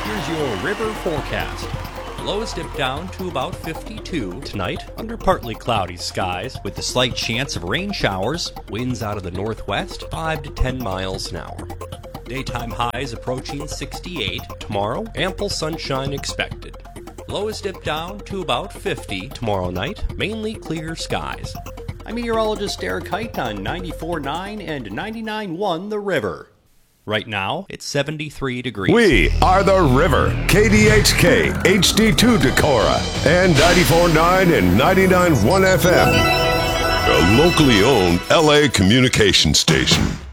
Here's your river forecast. Lows dip down to about 52 tonight under partly cloudy skies with a slight chance of rain showers, winds out of the northwest 5 to 10 miles an hour. Daytime highs approaching 68 tomorrow, ample sunshine expected. Lows dip down to about 50 tomorrow night, mainly clear skies. I'm meteorologist Eric Height on 94.9 and 99.1 The River. Right now, it's 73 degrees. We are The River, KDHK, HD2 Decorah, and 94.9 and 99.1 FM. A locally owned LA communication station.